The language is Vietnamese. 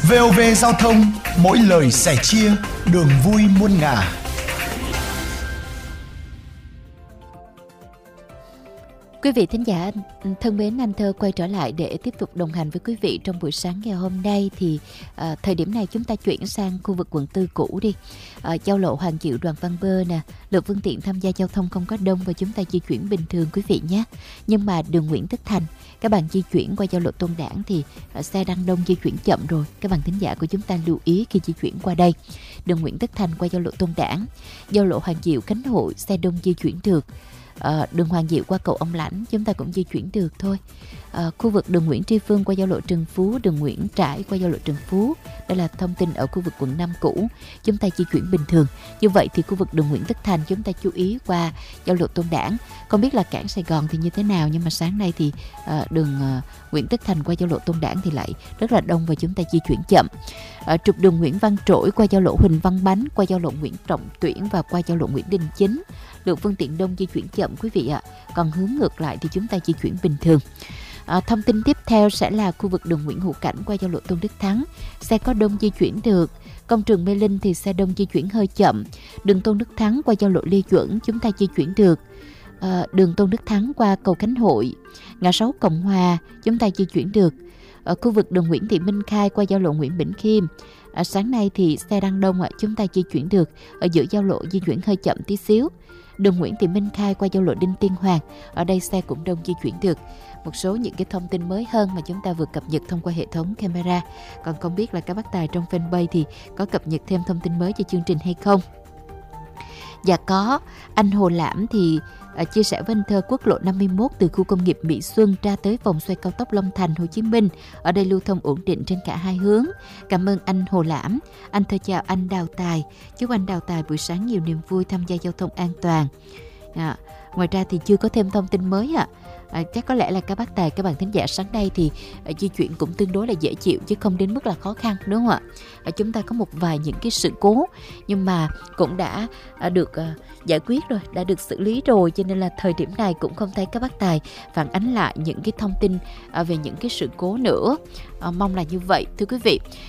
VOV Giao thông, mỗi lời sẻ chia, đường vui muôn ngả. Quý vị thính giả thân mến, Anh Thơ quay trở lại để tiếp tục đồng hành với quý vị trong buổi sáng ngày hôm nay. Thì thời điểm này chúng ta chuyển sang khu vực quận 4 cũ đi. Giao lộ Hoàng Diệu, Đoàn Văn Bơ nè, lượng phương tiện tham gia giao thông không có đông và chúng ta di chuyển bình thường quý vị nhé. Nhưng mà đường Nguyễn Tất Thành, các bạn di chuyển qua giao lộ Tôn Đản thì xe đang đông, di chuyển chậm rồi. Các bạn thính giả của chúng ta lưu ý khi di chuyển qua đây. Đường Nguyễn Tất Thành qua giao lộ Tôn Đản, giao lộ Hoàng Diệu, Khánh Hội, xe đông di chuyển được. Đường Hoàng Diệu qua cầu Ông Lãnh chúng ta cũng di chuyển được thôi. Khu vực đường Nguyễn Tri Phương qua giao lộ Trần Phú, đường Nguyễn Trãi qua giao lộ Trần Phú, đây là thông tin ở khu vực quận 5 cũ, chúng ta di chuyển bình thường. Như vậy thì khu vực đường Nguyễn Tất Thành chúng ta chú ý qua giao lộ Tôn Đản. Không biết là cảng Sài Gòn thì như thế nào, nhưng mà sáng nay thì đường Nguyễn Tất Thành qua giao lộ Tôn Đản thì lại rất là đông và chúng ta di chuyển chậm. Trục đường Nguyễn Văn Trỗi qua giao lộ Huỳnh Văn Bánh, qua giao lộ Nguyễn Trọng Tuyển và qua giao lộ Nguyễn Đình Chính, lượng phương tiện đông, di chuyển chậm quý vị ạ. Còn hướng ngược lại thì chúng ta di chuyển bình thường. Thông tin tiếp theo sẽ là khu vực đường Nguyễn Hữu Cảnh qua giao lộ Tôn Đức Thắng, xe có đông di chuyển được. Công trường Mê Linh thì xe đông di chuyển hơi chậm. Đường Tôn Đức Thắng qua giao lộ Lê Duẩn chúng ta di chuyển được. Đường Tôn Đức Thắng qua cầu Khánh Hội, ngã 6 Cộng Hòa chúng ta di chuyển được. Ở khu vực đường Nguyễn Thị Minh Khai qua giao lộ Nguyễn Bỉnh Khiêm, sáng nay thì xe đang đông ạ, chúng ta di chuyển được. Ở giữa giao lộ di chuyển hơi chậm tí xíu. Đường Nguyễn Thị Minh Khai qua giao lộ Đinh Tiên Hoàng, ở đây xe cũng đông di chuyển được. Một số những cái thông tin mới hơn mà chúng ta vừa cập nhật thông qua hệ thống camera. Còn không biết là các bác tài trong fanpage thì có cập nhật thêm thông tin mới cho chương trình hay không? Dạ có, anh Hồ Lãm thì chia sẻ với anh Thơ, quốc lộ 51 từ khu công nghiệp Mỹ Xuân ra tới vòng xoay cao tốc Long Thành, Hồ Chí Minh. Ở đây lưu thông ổn định trên cả hai hướng. Cảm ơn anh Hồ Lãm. Anh Thơ chào anh Đào Tài. Chúc anh Đào Tài buổi sáng nhiều niềm vui, tham gia giao thông an toàn. Ngoài ra thì chưa có thêm thông tin mới ạ. Chắc có lẽ là các bác tài, các bạn thính giả sáng nay thì di chuyển cũng tương đối là dễ chịu chứ không đến mức là khó khăn, đúng không ạ? Chúng ta có một vài những cái sự cố nhưng mà cũng đã được giải quyết rồi, đã được xử lý rồi, cho nên là thời điểm này cũng không thấy các bác tài phản ánh lại những cái thông tin về những cái sự cố nữa. Mong là như vậy thưa quý vị.